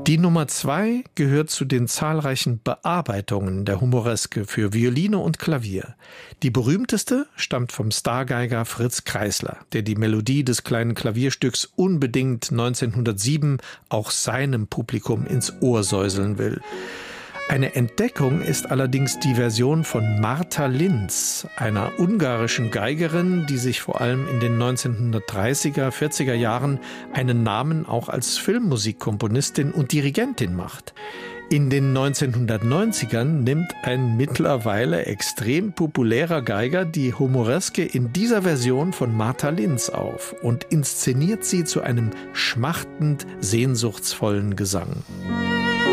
Die Nummer 2 gehört zu den zahlreichen Bearbeitungen der Humoreske für Violine und Klavier. Die berühmteste stammt vom Stargeiger Fritz Kreisler, der die Melodie des kleinen Klavierstücks unbedingt 1907 auch seinem Publikum ins Ohr säuseln will. Eine Entdeckung ist allerdings die Version von Martha Linz, einer ungarischen Geigerin, die sich vor allem in den 1930er, 40er Jahren einen Namen auch als Filmmusikkomponistin und Dirigentin macht. In den 1990ern nimmt ein mittlerweile extrem populärer Geiger die Humoreske in dieser Version von Martha Linz auf und inszeniert sie zu einem schmachtend sehnsuchtsvollen Gesang.